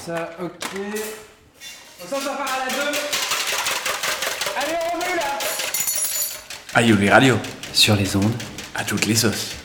Ça, ok. On s'en part à la 2. Allez, on remue là. Aïe, Radio. Sur les ondes. À toutes les sauces.